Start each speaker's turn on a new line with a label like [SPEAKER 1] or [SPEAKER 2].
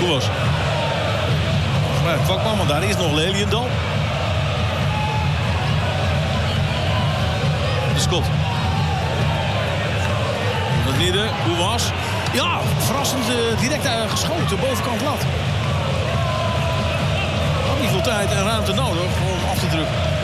[SPEAKER 1] Koewas. Maar Kwakman, want daar is nog Leliendal. De schot. In het midden, Koewas. Ja, verrassend direct geschoten, bovenkant lat. Had niet veel tijd en ruimte nodig om af te drukken.